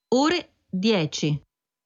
ore 10.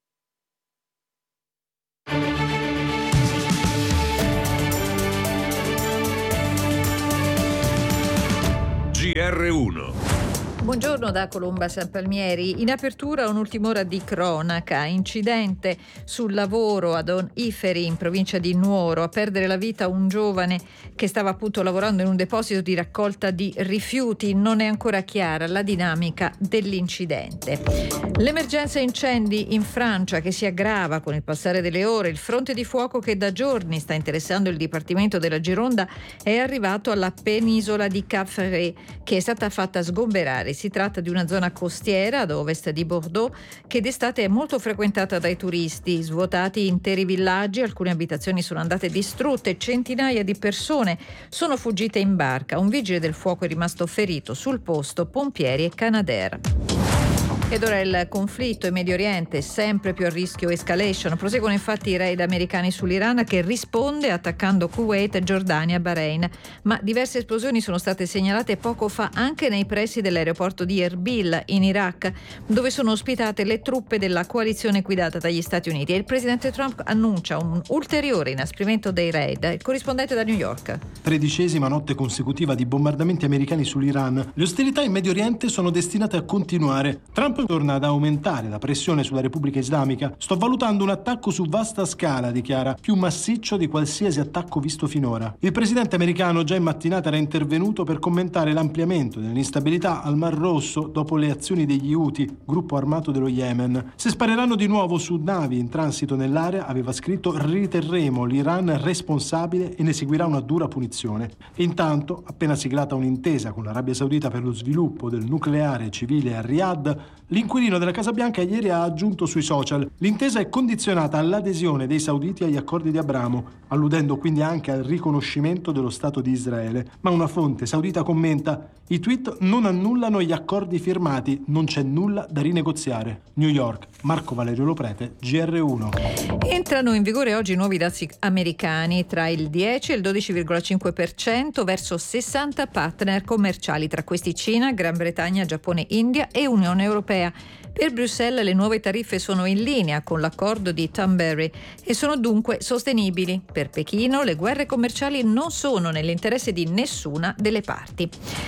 GR1. Buongiorno da Colomba San Palmieri. In apertura un'ultima di cronaca. Incidente sul lavoro ad Iferi in provincia di Nuoro. A perdere la vita un giovane che stava appunto lavorando in un deposito di raccolta di rifiuti. Non è ancora chiara la dinamica dell'incidente. L'emergenza incendi in Francia che si aggrava con il passare delle ore. Il fronte di fuoco che da giorni sta interessando il Dipartimento della Gironda è arrivato alla penisola di Cap Ferret, che è stata fatta sgomberare. Si tratta di una zona costiera ad ovest di Bordeaux che d'estate è molto frequentata dai turisti. Svuotati interi villaggi, alcune abitazioni sono andate distrutte, centinaia di persone sono fuggite in barca. Un vigile del fuoco è rimasto ferito, sul posto pompieri e Canadair. Ed ora il conflitto in Medio Oriente, sempre più a rischio escalation. Proseguono infatti i raid americani sull'Iran che risponde attaccando Kuwait, Giordania e Bahrain. Ma diverse esplosioni sono state segnalate poco fa anche nei pressi dell'aeroporto di Erbil in Iraq, dove sono ospitate le truppe della coalizione guidata dagli Stati Uniti. E il presidente Trump annuncia un ulteriore inasprimento dei raid. Il corrispondente da New York. 13ª notte consecutiva di bombardamenti americani sull'Iran. Le ostilità in Medio Oriente sono destinate a continuare. Trump torna ad aumentare la pressione sulla Repubblica Islamica. Sto valutando un attacco su vasta scala, dichiara, più massiccio di qualsiasi attacco visto finora. Il presidente americano già in mattinata era intervenuto per commentare l'ampliamento dell'instabilità al Mar Rosso dopo le azioni degli Houthi, gruppo armato dello Yemen. Se spareranno di nuovo su navi in transito nell'area, aveva scritto, riterremo l'Iran responsabile e ne seguirà una dura punizione. Intanto, appena siglata un'intesa con l'Arabia Saudita per lo sviluppo del nucleare civile a Riyadh, l'inquilino della Casa Bianca ieri ha aggiunto sui social: l'intesa è condizionata all'adesione dei sauditi agli accordi di Abramo, alludendo quindi anche al riconoscimento dello Stato di Israele. Ma una fonte saudita commenta: i tweet non annullano gli accordi firmati, non c'è nulla da rinegoziare. New York, Marco Valerio Loprete, GR1. Entrano in vigore oggi nuovi dazi americani tra il 10 e il 12,5% verso 60 partner commerciali, tra questi Cina, Gran Bretagna, Giappone, India e Unione Europea. Per Bruxelles le nuove tariffe sono in linea con l'accordo di Thunberry e sono dunque sostenibili. Per Pechino le guerre commerciali non sono nell'interesse di nessuna delle parti.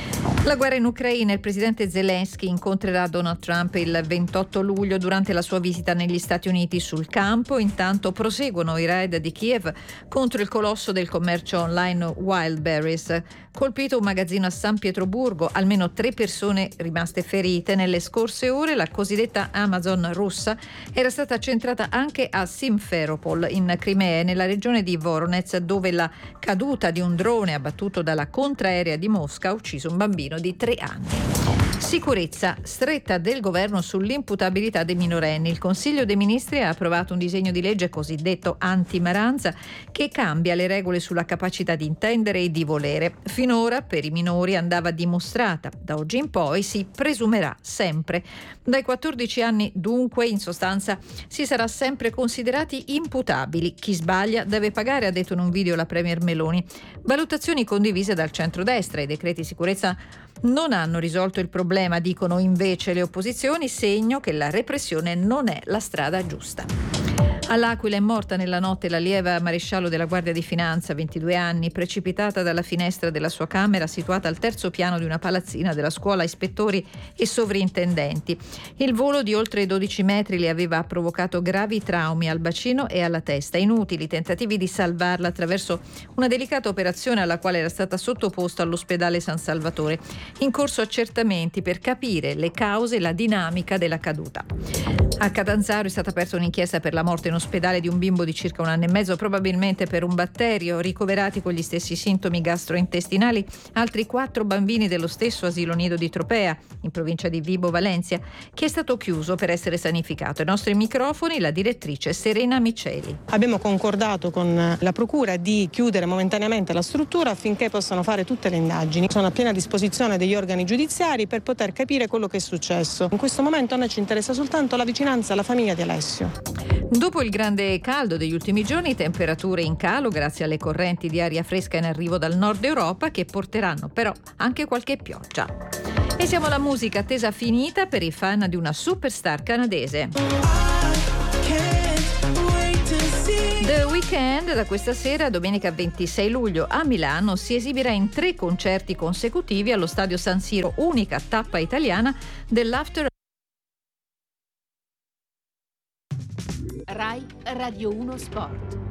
La guerra in Ucraina. Il presidente Zelensky incontrerà Donald Trump il 28 luglio durante la sua visita negli Stati Uniti. Sul campo intanto proseguono i raid di Kiev contro il colosso del commercio online Wildberries. Colpito un magazzino a San Pietroburgo, almeno 3 persone rimaste ferite. Nelle scorse ore la cosiddetta Amazon russa era stata centrata anche a Simferopol in Crimea, nella regione di Voronezh, dove la caduta di un drone abbattuto dalla contraerea di Mosca ha ucciso un bambino di 3 anni. Sicurezza, stretta del governo sull'imputabilità dei minorenni. Il Consiglio dei Ministri ha approvato un disegno di legge cosiddetto anti-maranza che cambia le regole sulla capacità di intendere e di volere. Finora per i minori andava dimostrata, da oggi in poi si presumerà sempre. Dai 14 anni dunque in sostanza si sarà sempre considerati imputabili. Chi sbaglia deve pagare, ha detto in un video la Premier Meloni. Valutazioni condivise dal centrodestra. I decreti sicurezza non hanno risolto il problema, dicono invece le opposizioni, segno che la repressione non è la strada giusta. All'Aquila è morta nella notte l'allieva maresciallo della Guardia di Finanza, 22 anni, precipitata dalla finestra della sua camera situata al terzo piano di una palazzina della scuola ispettori e sovrintendenti. Il volo di oltre 12 metri le aveva provocato gravi traumi al bacino e alla testa. Inutili tentativi di salvarla attraverso una delicata operazione alla quale era stata sottoposta all'ospedale San Salvatore. In corso accertamenti per capire le cause e la dinamica della caduta. A Catanzaro è stata aperta un'inchiesta per la morte in ospedale di un bimbo di circa 1 anno e mezzo, probabilmente per un batterio. Ricoverati con gli stessi sintomi gastrointestinali altri 4 bambini dello stesso asilo nido di Tropea, in provincia di Vibo Valentia, che è stato chiuso per essere sanificato. Ai nostri microfoni la direttrice Serena Miceli. Abbiamo concordato con la procura di chiudere momentaneamente la struttura affinché possano fare tutte le indagini. Sono a piena disposizione degli organi giudiziari per poter capire quello che è successo. In questo momento a noi ci interessa soltanto la vicinanza alla famiglia di Alessio. Dopo il grande caldo degli ultimi giorni, temperature in calo grazie alle correnti di aria fresca in arrivo dal nord Europa che porteranno però anche qualche pioggia. E siamo alla musica, attesa finita per i fan di una superstar canadese. The Weeknd da questa sera, domenica 26 luglio a Milano, si esibirà in 3 concerti consecutivi allo Stadio San Siro, unica tappa italiana dell'After. Rai Radio 1 Sport.